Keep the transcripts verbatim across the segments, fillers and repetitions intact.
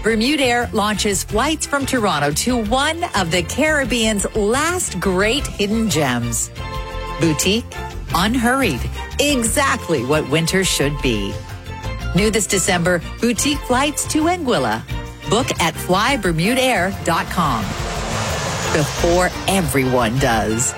Bermuda Air launches flights from Toronto to one of the Caribbean's last great hidden gems. Boutique, unhurried, exactly what winter should be. New this December, boutique flights to Anguilla. Book at fly bermuda air dot com. Before everyone does.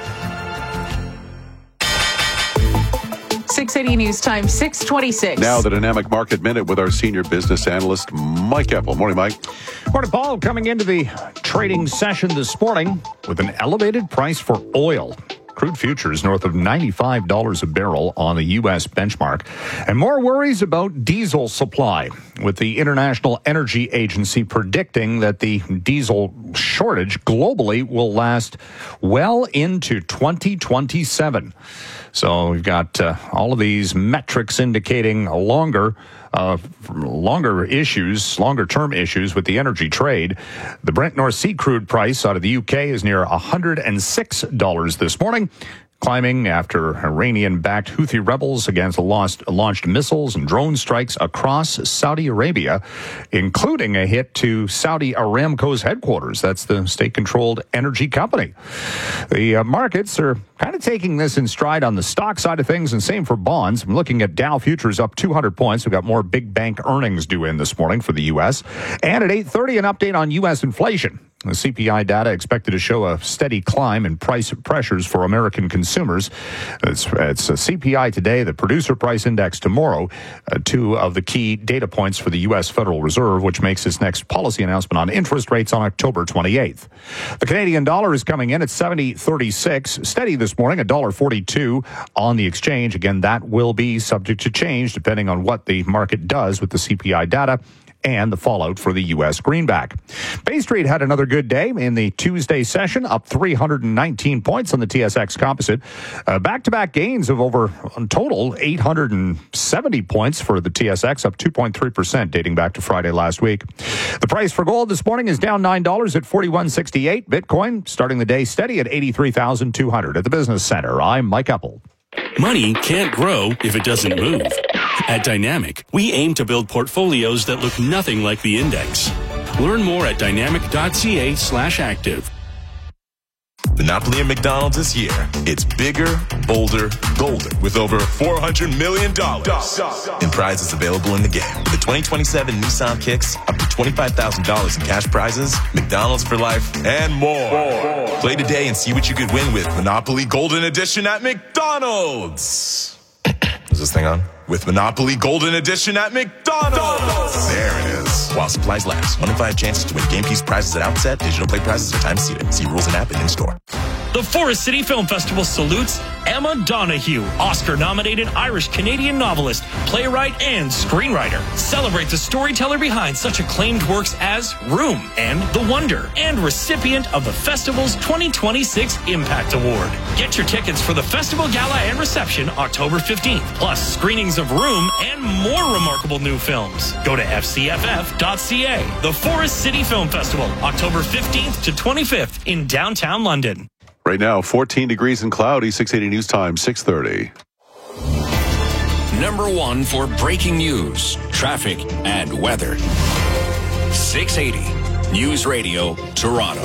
six eighty News Time, six twenty-six. Now the Dynamic Market Minute with our senior business analyst, Mike Epple. Morning, Mike. Morning, Paul. Coming into the trading session this morning with an elevated price for oil. Crude futures north of ninety-five dollars a barrel on the U S benchmark. And more worries about diesel supply, with the International Energy Agency predicting that the diesel shortage globally will last well into twenty twenty-seven. So we've got uh, all of these metrics indicating a longer Uh, longer issues, longer-term issues with the energy trade. The Brent North Sea crude price out of the U K is near one hundred six dollars this morning, climbing after Iranian-backed Houthi rebels against lost, launched missiles and drone strikes across Saudi Arabia, including a hit to Saudi Aramco's headquarters. That's the state-controlled energy company. The uh, markets are kind of taking this in stride on the stock side of things, and same for bonds. I'm looking at Dow futures up two hundred points. We've got more big bank earnings due in this morning for the U S. And at eight thirty, an update on U S inflation. The C P I data expected to show a steady climb in price pressures for American consumers. It's, it's a C P I today, the producer price index tomorrow, uh, two of the key data points for the U S Federal Reserve, which makes its next policy announcement on interest rates on October twenty-eighth. The Canadian dollar is coming in at seventy thirty-six, steady this morning, one dollar forty-two on the exchange. Again, that will be subject to change depending on what the market does with the C P I data and the fallout for the U S greenback. Bay Street had another good day in the Tuesday session, up three hundred nineteen points on the T S X Composite. Uh, back-to-back gains of over, in total, eight hundred seventy points for the T S X, up two point three percent dating back to Friday last week. The price for gold this morning is down nine dollars at forty-one sixty-eight. Bitcoin starting the day steady at eighty-three thousand two hundred. At the Business Center, I'm Mike Epple. Money can't grow if it doesn't move. At Dynamic, we aim to build portfolios that look nothing like the index. Learn more at dynamic.ca slash active. Monopoly and McDonald's is here. It's bigger, bolder, golden, with over four hundred million dollars in prizes available in the game. The twenty twenty-seven Nissan Kicks, up to twenty-five thousand dollars in cash prizes, McDonald's for life, and more. more. Play today and see what you could win with Monopoly Golden Edition at McDonald's. Is this thing on? With Monopoly Golden Edition at McDonald's. There it is. While supplies last. One in five chances to win game piece prizes at outset. Digital play prizes are time seated. See rules and app and in-store. The Forest City Film Festival salutes Emma Donoghue, Oscar-nominated Irish-Canadian novelist, playwright, and screenwriter. Celebrate the storyteller behind such acclaimed works as Room and The Wonder, and recipient of the festival's twenty twenty-six Impact Award. Get your tickets for the festival gala and reception October fifteenth, plus screenings of Room and more remarkable new films. Go to f c f f dot c a. The Forest City Film Festival, October fifteenth to twenty-fifth in downtown London. Right now, fourteen degrees and cloudy, six eighty News Time, six thirty. Number one for breaking news, traffic, and weather. six eighty News Radio, Toronto.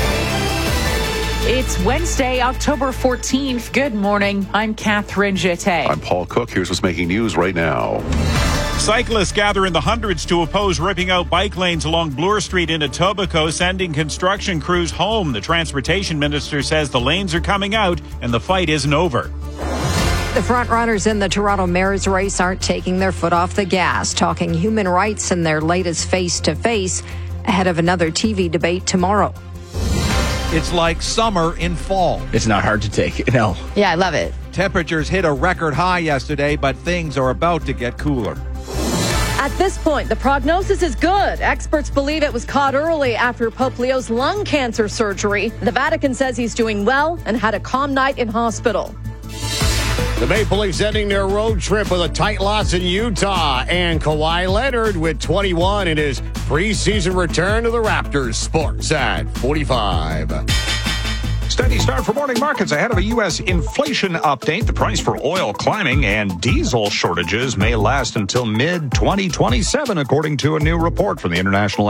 It's Wednesday, October fourteenth. Good morning. I'm Catherine Jeté. I'm Paul Cook. Here's what's making news right now. Cyclists gather in the hundreds to oppose ripping out bike lanes along Bloor Street in Etobicoke, sending construction crews home. The transportation minister says the lanes are coming out and the fight isn't over. The frontrunners in the Toronto mayor's race aren't taking their foot off the gas, talking human rights in their latest face-to-face ahead of another T V debate tomorrow. It's like summer in fall. It's not hard to take, no. Yeah, I love it. Temperatures hit a record high yesterday, but things are about to get cooler. At this point, the prognosis is good. Experts believe it was caught early after Pope Leo's lung cancer surgery. The Vatican says he's doing well and had a calm night in hospital. The Maple Leafs ending their road trip with a tight loss in Utah. And Kawhi Leonard with twenty-one in his preseason return to the Raptors. Sports at forty-five. Steady start for morning markets ahead of a U S inflation update. The price for oil climbing and diesel shortages may last until mid twenty twenty-seven, according to a new report from the International